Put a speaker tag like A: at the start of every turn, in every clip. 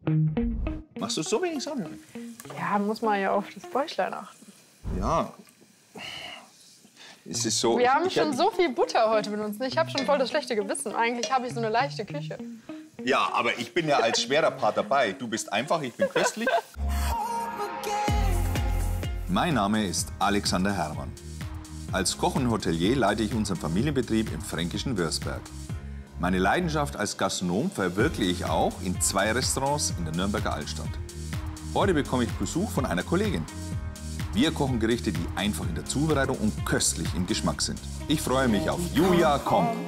A: Machst du so wenig Sonne?
B: Ja, muss man ja auf das Bäuchlein achten.
A: Ja. Es ist so,
B: Wir haben schon so viel Butter heute benutzt. Ich habe schon voll das schlechte Gewissen. Eigentlich habe ich so eine leichte Küche.
A: Ja, aber ich bin ja als schwerer Part dabei. Du bist einfach, ich bin köstlich. Mein Name ist Alexander Herrmann. Als Koch und Hotelier leite ich unseren Familienbetrieb im fränkischen Würzberg. Meine Leidenschaft als Gastronom verwirkliche ich auch in 2 Restaurants in der Nürnberger Altstadt. Heute bekomme ich Besuch von einer Kollegin. Wir kochen Gerichte, die einfach in der Zubereitung und köstlich im Geschmack sind. Ich freue mich auf Julia kommt.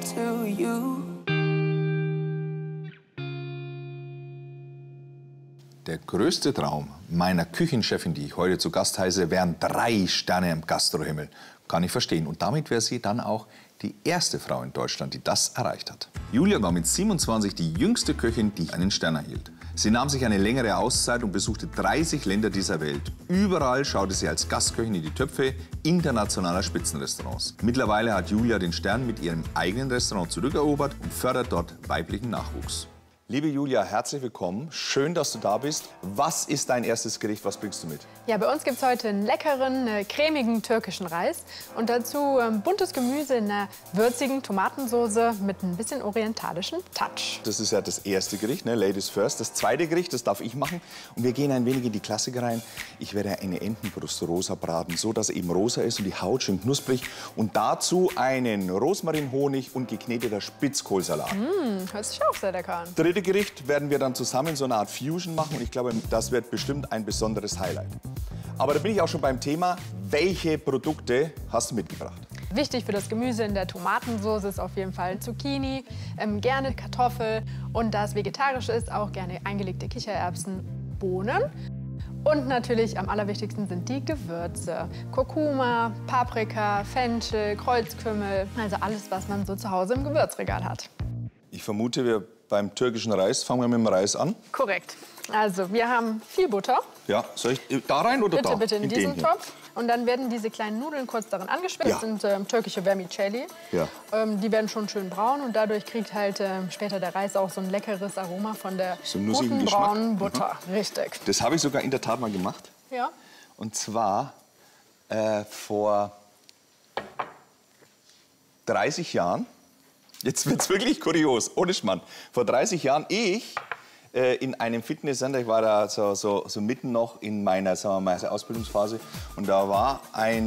A: Der größte Traum meiner Küchenchefin, die ich heute zu Gast heiße, wären 3 Sterne im Gastrohimmel. Kann ich verstehen. Und damit wäre sie dann auch die erste Frau in Deutschland, die das erreicht hat. Julia war mit 27 die jüngste Köchin, die einen Stern erhielt. Sie nahm sich eine längere Auszeit und besuchte 30 Länder dieser Welt. Überall schaute sie als Gastköchin in die Töpfe internationaler Spitzenrestaurants. Mittlerweile hat Julia den Stern mit ihrem eigenen Restaurant zurückerobert und fördert dort weiblichen Nachwuchs. Liebe Julia, herzlich willkommen. Schön, dass du da bist. Was ist dein erstes Gericht? Was bringst du mit?
B: Ja, bei uns gibt es heute einen leckeren, cremigen türkischen Reis und dazu buntes Gemüse in einer würzigen Tomatensoße mit ein bisschen orientalischem Touch.
A: Das ist ja das erste Gericht, ne? Ladies first. Das zweite Gericht, das darf ich machen. Und wir gehen ein wenig in die Klassiker rein. Ich werde eine Entenbrust rosa braten, so dass sie eben rosa ist und die Haut schön knusprig. Und dazu einen Rosmarin-Honig und gekneteter Spitzkohlsalat.
B: Hört sich auch sehr lecker an.
A: Dritte Gericht werden wir dann zusammen so eine Art Fusion machen und ich glaube, das wird bestimmt ein besonderes Highlight. Aber da bin ich auch schon beim Thema, welche Produkte hast du mitgebracht?
B: Wichtig für das Gemüse in der Tomatensauce ist auf jeden Fall Zucchini, gerne Kartoffel und da es vegetarisch ist, auch gerne eingelegte Kichererbsen, Bohnen. Und natürlich am allerwichtigsten sind die Gewürze. Kurkuma, Paprika, Fenchel, Kreuzkümmel, also alles, was man so zu Hause im Gewürzregal hat.
A: Ich vermute, beim türkischen Reis fangen wir mit dem Reis an.
B: Korrekt. Also wir haben viel Butter.
A: Ja, soll ich da rein oder da?
B: Bitte in diesen Topf. Und dann werden diese kleinen Nudeln kurz darin angeschwitzt.
A: Ja.
B: Das sind türkische Vermicelli.
A: Ja.
B: Die werden schon schön braun und dadurch kriegt halt später der Reis auch so ein leckeres Aroma von der
A: So
B: guten
A: Geschmack.
B: braunen Butter. Richtig.
A: Das habe ich sogar in der Tat mal gemacht.
B: Ja.
A: Und zwar vor 30 Jahren. Jetzt wird es wirklich kurios, ohne Schmarrn. Vor 30 Jahren, in einem Fitnesscenter, ich war da so mitten noch in meiner, sagen wir mal, Ausbildungsphase. Und da war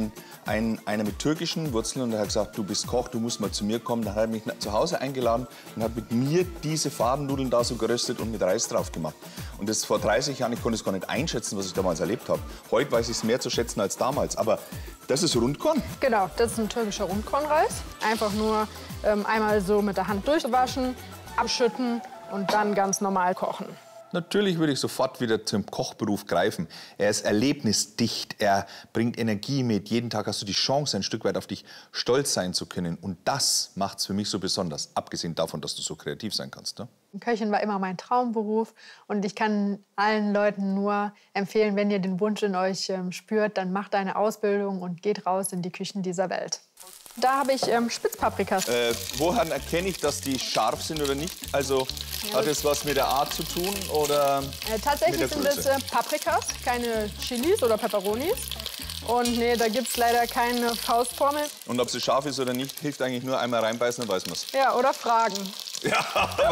A: einer mit türkischen Wurzeln und der hat gesagt, du bist Koch, du musst mal zu mir kommen. Dann hat er mich zu Hause eingeladen und hat mit mir diese Fadennudeln da so geröstet und mit Reis drauf gemacht. Und das vor 30 Jahren, ich konnte es gar nicht einschätzen, was ich damals erlebt habe. Heute weiß ich es mehr zu schätzen als damals. Aber das ist Rundkorn.
B: Genau, das ist ein türkischer Rundkornreis. Einfach nur einmal so mit der Hand durchwaschen, abschütten und dann ganz normal kochen.
A: Natürlich würde ich sofort wieder zum Kochberuf greifen. Er ist erlebnisdicht, er bringt Energie mit. Jeden Tag hast du die Chance, ein Stück weit auf dich stolz sein zu können. Und das macht es für mich so besonders, abgesehen davon, dass du so kreativ sein kannst. Ne?
B: Köchin war immer mein Traumberuf und ich kann allen Leuten nur empfehlen, wenn ihr den Wunsch in euch spürt, dann macht eine Ausbildung und geht raus in die Küchen dieser Welt. Da habe ich Spitzpaprikas.
A: Woran erkenne ich, dass die scharf sind oder nicht? Also hat es was mit der Art zu tun oder
B: tatsächlich sind es Paprikas, keine Chilis oder Peperonis. Und nee, da gibt es leider keine Faustformel.
A: Und ob sie scharf ist oder nicht, hilft eigentlich nur einmal reinbeißen, dann weiß man es.
B: Ja, oder fragen.
A: Ja,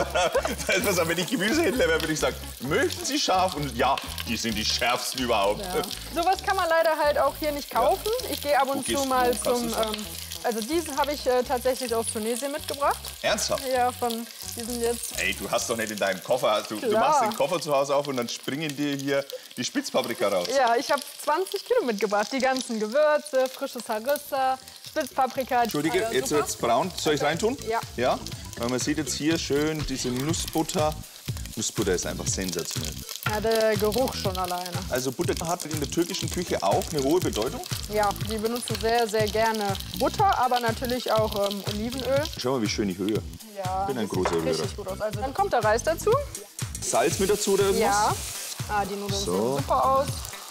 A: aber wenn ich Gemüsehändler wäre, würde ich sagen, möchten Sie scharf? Und ja, die sind die schärfsten überhaupt.
B: Ja. Sowas kann man leider halt auch hier nicht kaufen. Ja. Ich gehe ab und zu mal zum... Also diesen habe ich tatsächlich aus Tunesien mitgebracht.
A: Ernsthaft?
B: Ja, von diesen jetzt.
A: Ey, du hast doch nicht in deinem Koffer, du machst den Koffer zu Hause auf und dann springen dir hier die Spitzpaprika raus.
B: Ja, ich habe 20 Kilo mitgebracht. Die ganzen Gewürze, frisches Harissa, Spitzpaprika.
A: Entschuldige, jetzt wird's braun. Soll ich reintun?
B: Ja.
A: Ja? Weil man sieht jetzt hier schön diese Nussbutter. Nussbutter ist einfach sensationell.
B: Ja, der Geruch schon alleine.
A: Also Butter hat in der türkischen Küche auch eine hohe Bedeutung?
B: Ja, die benutzen sehr, sehr gerne Butter, aber natürlich auch Olivenöl.
A: Schau mal, wie schön ich höre.
B: Ja,
A: ich bin ein großer Rührer.
B: Richtig gut aus. Also dann kommt der Reis dazu.
A: Salz mit dazu oder irgendwas?
B: Ja. Die Nudeln sehen super aus.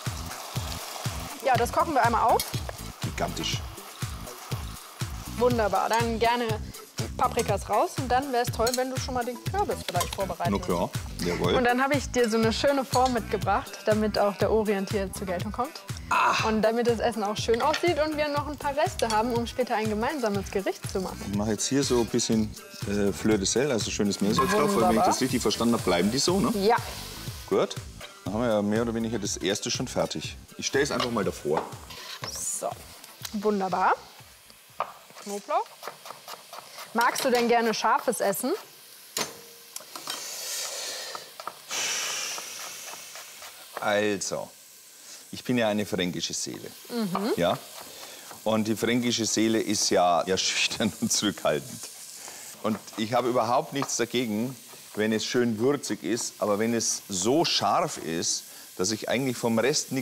B: Ja, das kochen wir einmal auf.
A: Gigantisch.
B: Wunderbar. Dann gerne Paprikas raus. Und dann wäre es toll, wenn du schon mal den Kürbis vielleicht vorbereitest.
A: Na klar, jawohl.
B: Und dann habe ich dir so eine schöne Form mitgebracht, damit auch der Orient hier zur Geltung kommt. Und damit das Essen auch schön aussieht und wir noch ein paar Reste haben, um später ein gemeinsames Gericht zu machen.
A: Ich mache jetzt hier so ein bisschen Fleur de Sel, also schönes Meersalz drauf, weil wenn ich das richtig verstanden habe, bleiben die so, ne?
B: Ja.
A: Gut. Dann haben wir ja mehr oder weniger das erste schon fertig. Ich stelle es einfach mal davor.
B: So, wunderbar. Knoblauch. Magst du denn gerne scharfes Essen?
A: Also, ich bin ja eine fränkische Seele. Ja? Und die fränkische Seele ist ja schüchtern und zurückhaltend. Und ich habe überhaupt nichts dagegen, wenn es schön würzig ist, aber wenn es so scharf ist, dass ich eigentlich vom Rest nichts